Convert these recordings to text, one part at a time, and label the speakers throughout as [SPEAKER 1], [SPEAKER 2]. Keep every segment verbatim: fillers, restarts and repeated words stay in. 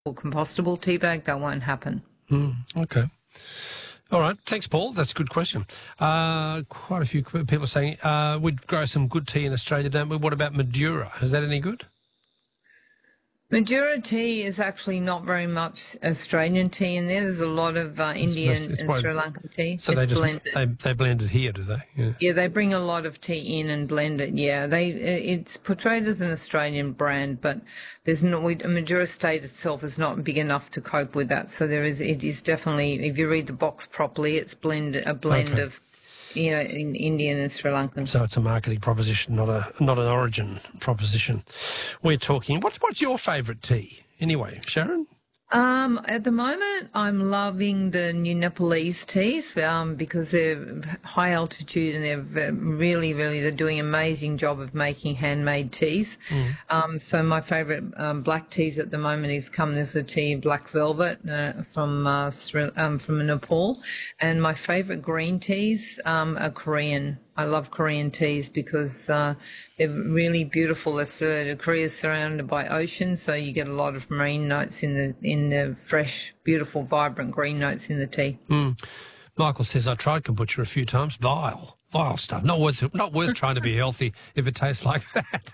[SPEAKER 1] compostable tea bag, that won't happen.
[SPEAKER 2] Mm, okay. All right. Thanks, Paul. That's a good question. Uh, quite a few people saying uh, we'd grow some good tea in Australia, don't we? What about Madura? Is that any good?
[SPEAKER 1] Madura tea is actually not very much Australian tea in there. There's a lot of uh, Indian and Sri Lankan tea.
[SPEAKER 2] So
[SPEAKER 1] it's
[SPEAKER 2] they just
[SPEAKER 1] blended.
[SPEAKER 2] They, they blend it here, do they? Yeah.
[SPEAKER 1] Yeah, they bring a lot of tea in and blend it. Yeah, they it's portrayed as an Australian brand, but there's no Madura Estate itself is not big enough to cope with that. So there is it is definitely, if you read the box properly, it's blend a blend
[SPEAKER 2] Okay.
[SPEAKER 1] of, you know, in Indian and Sri Lankan.
[SPEAKER 2] So it's a marketing proposition, not a not an origin proposition. We're talking. What's what's your favourite tea anyway, Sharon?
[SPEAKER 1] Um, at the moment, I'm loving the new Nepalese teas um, because they're high altitude and they're ve- really, really, they're doing an amazing job of making handmade teas. Mm. Um, so my favourite um, black teas at the moment is Kamnisa tea, Black Velvet uh, from uh, Sri- um, from Nepal, and my favourite green teas um, are Korean. I love Korean teas because uh, they're really beautiful. It's, uh, Korea is surrounded by ocean, so you get a lot of marine notes in the in the fresh, beautiful, vibrant green notes in the tea.
[SPEAKER 2] Mm. Michael says, I tried kombucha a few times. Vile. Vile stuff. Not worth not worth trying to be healthy if it tastes like that.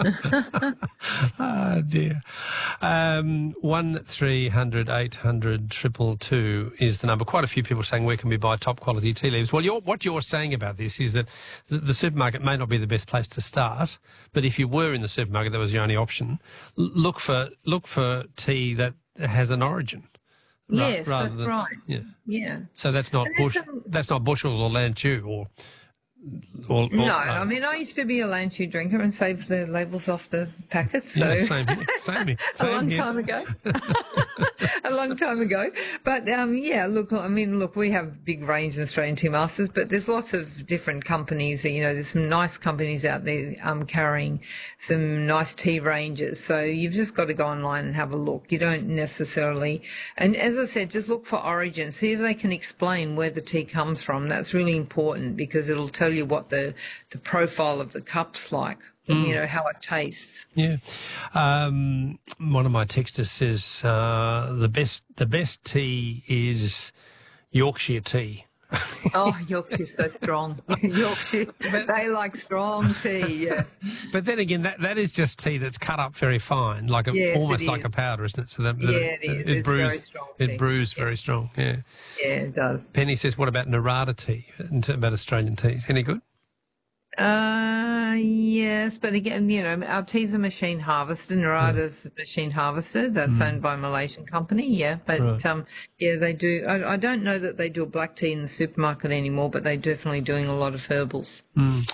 [SPEAKER 2] Oh, dear. Um, one three hundred eight hundred triple two is the number. Quite a few people saying, where can we buy top quality tea leaves? Well, you're, what you're saying about this is that the, the supermarket may not be the best place to start, but if you were in the supermarket, that was the only option. L- look for look for tea that has an origin.
[SPEAKER 1] Yes,
[SPEAKER 2] ra-
[SPEAKER 1] that's
[SPEAKER 2] than,
[SPEAKER 1] right.
[SPEAKER 2] Yeah.
[SPEAKER 1] Yeah.
[SPEAKER 2] So that's not bush,
[SPEAKER 1] some...
[SPEAKER 2] that's not bushels or Lanchu or. Or, or,
[SPEAKER 1] no,
[SPEAKER 2] no,
[SPEAKER 1] I mean, I used to be a Lanchu drinker and save the labels off the packets. So
[SPEAKER 2] yeah, same here. Same here. Same
[SPEAKER 1] a long
[SPEAKER 2] here.
[SPEAKER 1] time ago. a long time ago. But, um, yeah, look, I mean, look, we have big range in Australian Tea Masters, but there's lots of different companies. You know, there's some nice companies out there um, carrying some nice tea ranges. So you've just got to go online and have a look. You don't necessarily, and as I said, just look for origin. See if they can explain where the tea comes from. That's really important because it'll tell you what the, the profile of the cup's like. Mm. You know, how it tastes.
[SPEAKER 2] Yeah. Um, one of my texters says uh, the best the best tea is Yorkshire tea.
[SPEAKER 1] Oh, Yorkshire's so strong. Yorkshire, they like strong tea, yeah.
[SPEAKER 2] But then again, that, that is just tea that's cut up very fine, like a,
[SPEAKER 1] yes,
[SPEAKER 2] almost like a powder, isn't it? So that,
[SPEAKER 1] yeah,
[SPEAKER 2] that
[SPEAKER 1] it is.
[SPEAKER 2] It, it
[SPEAKER 1] it's
[SPEAKER 2] brews,
[SPEAKER 1] very strong tea.
[SPEAKER 2] It brews
[SPEAKER 1] yeah.
[SPEAKER 2] very strong, yeah.
[SPEAKER 1] Yeah, it does.
[SPEAKER 2] Penny says, what about Narada tea, about Australian teas? Any good?
[SPEAKER 1] Uh, yes, but again, you know, our teas are machine harvested. Narada's yeah. machine harvested. That's mm. owned by a Malaysian company, yeah. But, right. um, yeah, they do. I, I don't know that they do a black tea in the supermarket anymore, but they're definitely doing a lot of herbals.
[SPEAKER 2] Mm.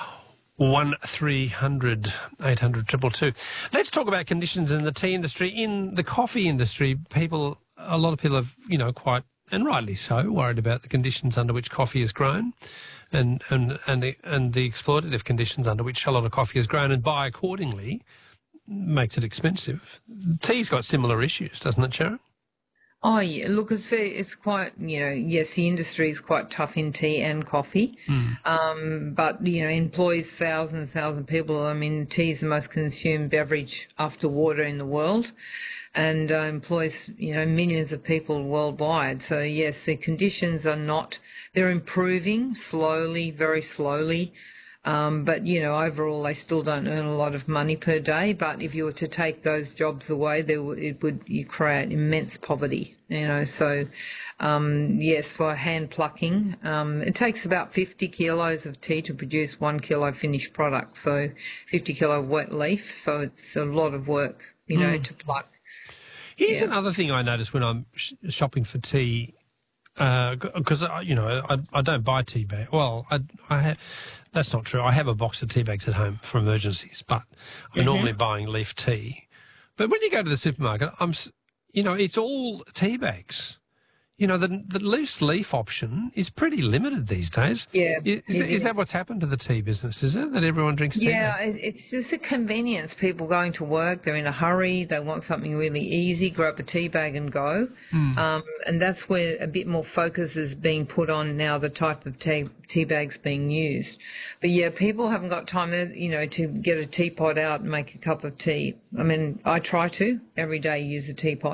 [SPEAKER 2] One three hundred eight hundred triple two. Let's talk about conditions in the tea industry. In the coffee industry, people, a lot of people have, you know, quite, and rightly so, worried about the conditions under which coffee is grown. And and and the, and the exploitative conditions under which a lot of coffee is grown, and buy accordingly makes it expensive. Tea's got similar issues, doesn't it, Sharon?
[SPEAKER 1] Oh yeah, look, it's very, it's quite, you know, yes, the industry is quite tough in tea and coffee, mm. um, but you know, employs thousands and thousands of people. I mean, tea is the most consumed beverage after water in the world, and uh, employs, you know, millions of people worldwide. So yes, the conditions are not, they're improving slowly, very slowly. Um, but, you know, overall they still don't earn a lot of money per day. But if you were to take those jobs away, there w- it would you create immense poverty, you know. So, um, yes, for hand plucking, um, it takes about fifty kilos of tea to produce one kilo finished product. So fifty kilo wet leaf. So it's a lot of work, you know, mm. to pluck.
[SPEAKER 2] Here's
[SPEAKER 1] yeah.
[SPEAKER 2] another thing I notice when I'm sh- shopping for tea. Because, uh, you know, I, I don't buy tea bags. Well, I, I have, that's not true. I have a box of tea bags at home for emergencies, but I'm mm-hmm. normally buying leaf tea. But when you go to the supermarket, I'm, you know, it's all tea bags. You know, the, the loose leaf option is pretty limited these days.
[SPEAKER 1] Yeah.
[SPEAKER 2] Is, is, is that what's happened to the tea business, is it, that everyone drinks tea?
[SPEAKER 1] Yeah, it's just a convenience. People going to work, they're in a hurry, they want something really easy, grab a tea bag and go. Mm. Um, and that's where a bit more focus is being put on now, the type of tea, tea bags being used. But, yeah, people haven't got time, you know, to get a teapot out and make a cup of tea. I mean, I try to every day use a teapot.